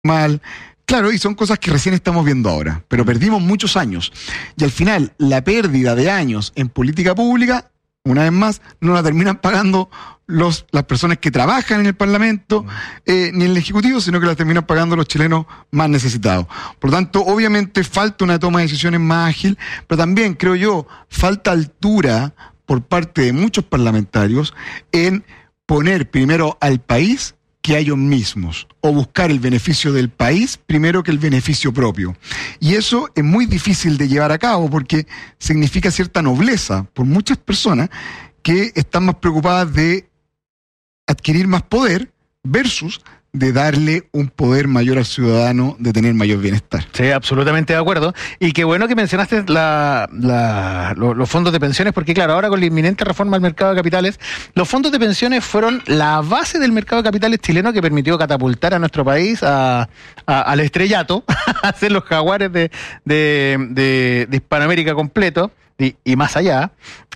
mal. Claro, y son cosas que recién estamos viendo ahora, pero perdimos muchos años. Y al final, la pérdida de años en política pública, una vez más, no la terminan pagando las personas que trabajan en el Parlamento, ni en el Ejecutivo, sino que la terminan pagando los chilenos más necesitados. Por lo tanto, obviamente falta una toma de decisiones más ágil, pero también, creo yo, falta altura por parte de muchos parlamentarios en poner primero al país que a ellos mismos, o buscar el beneficio del país primero que el beneficio propio. Y eso es muy difícil de llevar a cabo porque significa cierta nobleza por muchas personas que están más preocupadas de adquirir más poder versus de darle un poder mayor al ciudadano, de tener mayor bienestar. Sí, absolutamente de acuerdo. Y qué bueno que mencionaste los fondos de pensiones, porque claro, ahora con la inminente reforma al mercado de capitales, los fondos de pensiones fueron la base del mercado de capitales chileno que permitió catapultar a nuestro país al estrellato, a ser los jaguares de Hispanoamérica completo. Y más allá.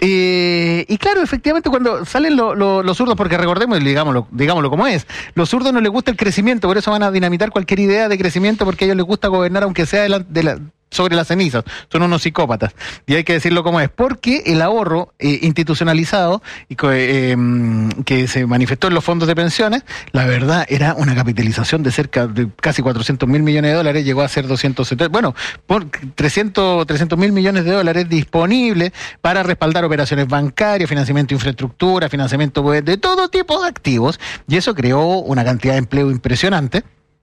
Y claro, efectivamente, cuando salen los zurdos, porque recordemos, digámoslo como es, los zurdos no les gusta el crecimiento, por eso van a dinamitar cualquier idea de crecimiento, porque a ellos les gusta gobernar, aunque sea sobre las cenizas. Son unos psicópatas. Y hay que decirlo como es, porque el ahorro institucionalizado y que se manifestó en los fondos de pensiones, la verdad era una capitalización de cerca de casi 400.000 millones de dólares, llegó a ser 270, bueno, por 300.000 millones de dólares disponibles para respaldar operaciones bancarias, financiamiento de infraestructura, financiamiento de todo tipo de activos, y eso creó una cantidad de empleo impresionante.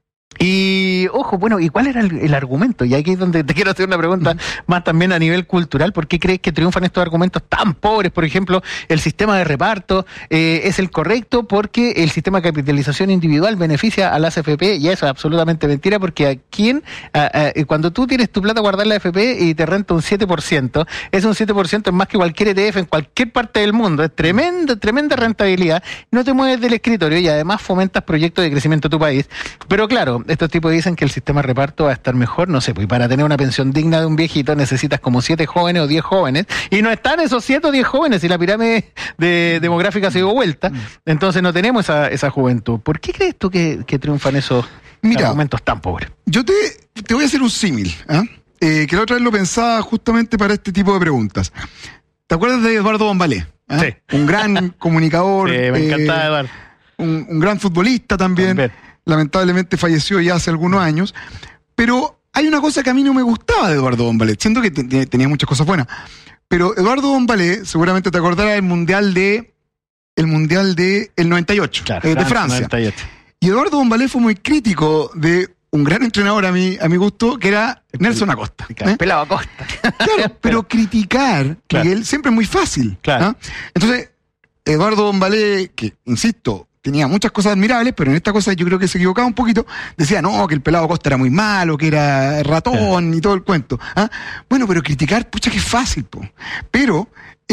Y, ojo, bueno, ¿y cuál era el argumento? Y aquí es donde te quiero hacer una pregunta más también a nivel cultural. ¿Por qué crees que triunfan estos argumentos tan pobres? Por ejemplo, el sistema de reparto es el correcto porque el sistema de capitalización individual beneficia a las AFP, y eso es absolutamente mentira, porque cuando tú tienes tu plata guardada en la AFP y te renta un 7%, es un 7% es más que cualquier ETF en cualquier parte del mundo. Es tremenda rentabilidad. No te mueves del escritorio y además fomentas proyectos de crecimiento de tu país. Pero claro, estos tipos dicen que el sistema de reparto va a estar mejor, no sé, pues para tener una pensión digna de un viejito necesitas como 7 jóvenes o 10 jóvenes, y no están esos 7 o 10 jóvenes y la pirámide demográfica se dio vuelta, entonces no tenemos esa juventud. ¿Por qué crees tú que triunfan esos argumentos tan pobres? Yo te voy a hacer un símil, que la otra vez lo pensaba justamente para este tipo de preguntas. ¿Te acuerdas de Eduardo Bombalé? Sí. Un gran comunicador. Sí, me encantaba Eduardo. Un gran futbolista también. Lamentablemente falleció ya hace algunos años, pero hay una cosa que a mí no me gustaba de Eduardo Bombalé, siento que tenía muchas cosas buenas, pero Eduardo Bombalé, seguramente te acordarás del Mundial del 98, claro, de Francia. 98. Y Eduardo Bombalé fue muy crítico de un gran entrenador a mi gusto, que era Nelson Acosta. Pelado Acosta. Claro, pero criticar, claro, Miguel, siempre es muy fácil. Claro. Entonces, Eduardo Bombalé, que, insisto, tenía muchas cosas admirables, pero en esta cosa yo creo que se equivocaba un poquito. Decía, no, que el pelado Acosta era muy malo, que era ratón y todo el cuento. Bueno, pero criticar, pucha, que es fácil, po. Pero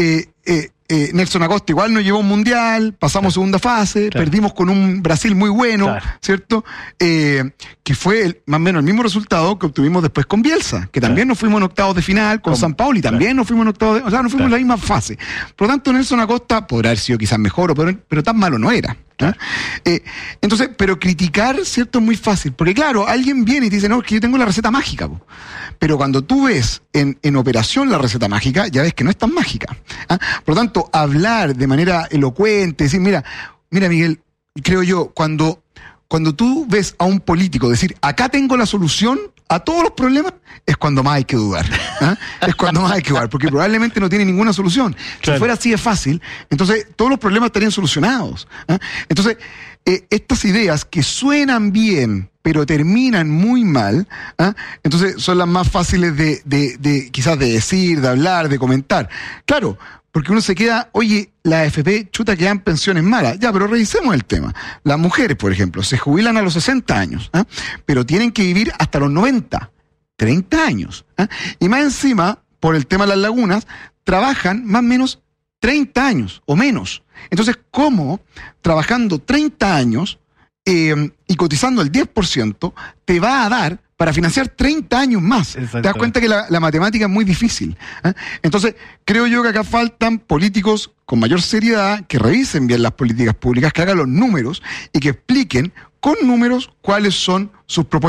Nelson Acosta igual nos llevó a un mundial, pasamos segunda fase, perdimos con un Brasil muy bueno, ¿cierto? Que fue más o menos el mismo resultado que obtuvimos después con Bielsa, que también nos fuimos en octavos de final, con San Paolo, y también nos fuimos en octavos o sea, nos fuimos en la misma fase. Por lo tanto, Nelson Acosta podrá haber sido quizás mejor, pero tan malo no era. Entonces, pero criticar, ¿cierto? Es muy fácil, porque claro, alguien viene y te dice, no, es que yo tengo la receta mágica, po. Pero cuando tú ves en operación la receta mágica, ya ves que no es tan mágica. Por lo tanto, hablar de manera elocuente, decir, mira Miguel, creo yo, cuando tú ves a un político decir, acá tengo la solución a todos los problemas, es cuando más hay que dudar. Es cuando más hay que dudar, porque probablemente no tiene ninguna solución. Claro. Si fuera así de fácil, entonces todos los problemas estarían solucionados. Entonces, estas ideas que suenan bien, pero terminan muy mal, entonces son las más fáciles de quizás de decir, de hablar, de comentar. Claro, porque uno se queda, oye, la AFP, chuta, que dan pensiones malas. Ya, pero revisemos el tema. Las mujeres, por ejemplo, se jubilan a los 60 años, pero tienen que vivir hasta los 90, 30 años. Y más encima, por el tema de las lagunas, trabajan más o menos 30 años o menos. Entonces, ¿cómo trabajando 30 años y cotizando el 10% te va a dar para financiar 30 años más? Te das cuenta que la matemática es muy difícil. Entonces, creo yo que acá faltan políticos con mayor seriedad, que revisen bien las políticas públicas, que hagan los números y que expliquen con números cuáles son sus propuestas